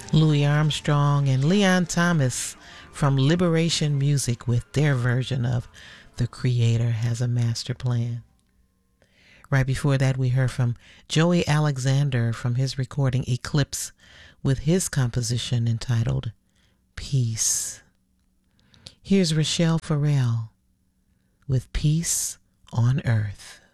Louis Armstrong and Leon Thomas from Liberation Music with their version of The Creator Has a Master Plan. Right before that, we heard from Joey Alexander from his recording Eclipse with his composition entitled Peace. Here's Rochelle Farrell with Peace on Earth.